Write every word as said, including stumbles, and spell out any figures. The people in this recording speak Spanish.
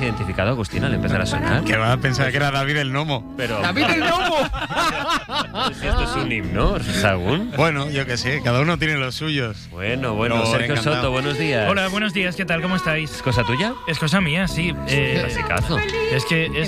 identificado, Agustín, al empezar a sonar. Que va a pensar que era David el Nomo. Pero... ¡David el Nomo! Si esto es un himno, Sagún. Bueno, yo qué sé, cada uno tiene los suyos. Bueno, bueno, No, Sergio encantado. Soto, buenos días. Hola, buenos días, ¿qué tal? ¿Cómo estáis? ¿Es cosa tuya? Es cosa mía, sí. Eh, Clasicazo. es que es